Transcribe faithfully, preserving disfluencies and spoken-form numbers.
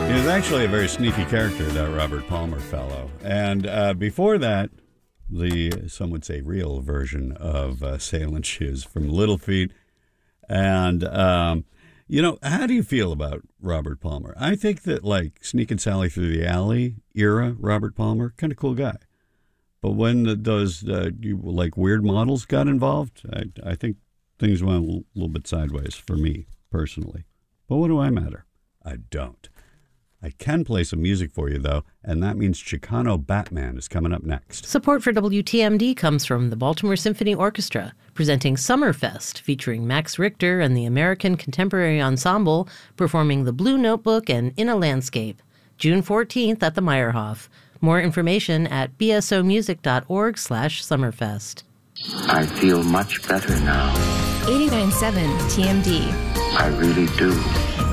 He was actually a very sneaky character, that Robert Palmer fellow. And uh, before that, the, some would say, real version of uh, Sailing Shoes from Little Feat. And, um, you know, how do you feel about Robert Palmer? I think that, like, Sneaking Sally Through the Alley era, Robert Palmer, kind of cool guy. But when the, those, uh, you, like, weird models got involved, I, I think things went a little, little bit sideways for me, personally. But what do I matter? I don't. I can play some music for you, though, and that means Chicano Batman is coming up next. Support for W T M D comes from the Baltimore Symphony Orchestra, presenting Summerfest, featuring Max Richter and the American Contemporary Ensemble, performing The Blue Notebook and In a Landscape, June fourteenth at the Meyerhoff. More information at bsomusic.org slash summerfest. I feel much better now. eighty-nine point seven T M D. I really do.